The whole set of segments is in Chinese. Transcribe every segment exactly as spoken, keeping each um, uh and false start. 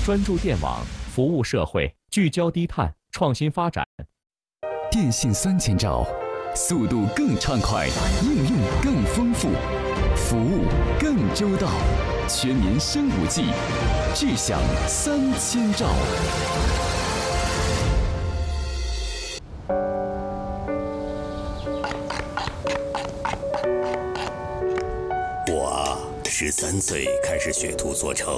专注电网，服务社会，聚焦低碳，创新发展。 电信三千兆，速度更畅快，应用更丰富，服务更周到，全民升五 G， 智享三千兆。 我十三岁开始学徒做秤，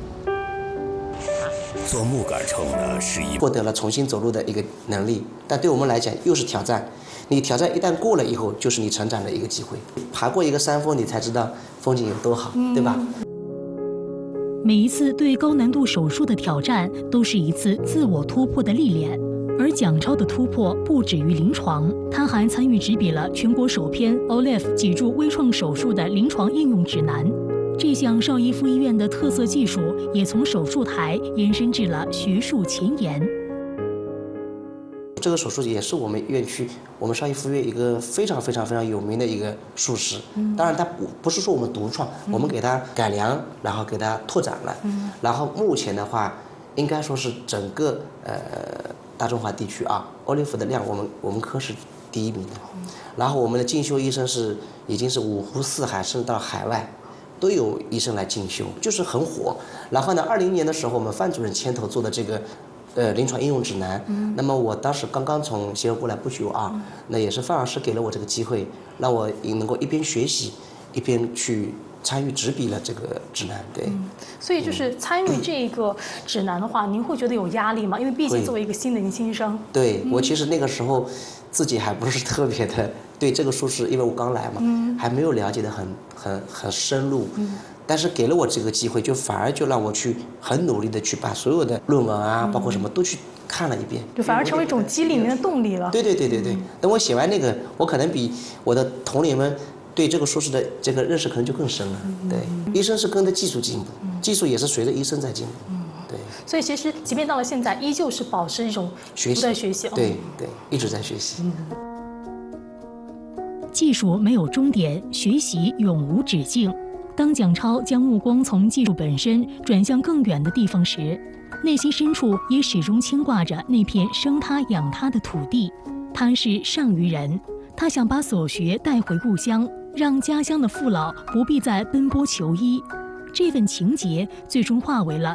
做木杆秤呢是一获得了重新走路的一个能力，但对我们来讲又是挑战。你挑战一旦过了以后，就是你成长的一个机会。爬过一个山峰，你才知道风景有多好，对吧？ 每一次对高难度手术的挑战，都是一次自我突破的历练。而蒋超的突破不止于临床，他还参与执笔了全国首篇 O L I F 脊柱微创手术的临床应用指南。这项邵逸夫医院的特色技术，也从手术台延伸至了学术前沿。 这个手术也是我们院区，我们邵逸夫院一个非常非常非常有名的一个术式。当然，它不不是说我们独创，我们给它改良，然后给它拓展了。然后目前的话，应该说是整个呃大中华地区啊 ，O L I F 的量，我们我们科是第一名的。然后我们的进修医生是已经是五湖四海，甚至到海外。都有医生来进修，就是很火。然后呢，二零年的时候，我们范主任牵头做的这个，呃，临床应用指南。嗯、那么我当时刚刚从协和过来不久啊，嗯、那也是范老师给了我这个机会，让我也能够一边学习，一边去参与执笔了这个指南。对、嗯， 所以就是参与这个指南的话，嗯、您会觉得有压力吗？因为毕竟作为一个新的年轻生。 对、嗯、我其实那个时候自己还不是特别的。对这个术式，因为我刚来嘛，嗯、还没有了解的很很很深入，嗯、但是给了我这个机会，就反而就让我去很努力的去把所有的论文啊，嗯、包括什么都去看了一遍， 就反而成为一种激励您的动力了。 对对对对对，等我写完那个，我可能比我的同龄们对这个术式的这个认识可能就更深了。嗯、对，医生是跟着技术进步，嗯、技术也是随着医生在进步。嗯、对， 所以其实即便到了现在，依旧是保持一种学习， 不断学习。 对对，一直在学习。嗯技术没有终点，学习永无止境。当蒋超将目光从技术本身转向更远的地方时，内心深处也始终牵挂着那片生他养他的土地。他是上虞人，他想把所学带回故乡，让家乡的父老不必再奔波求医。这份情结最终化为了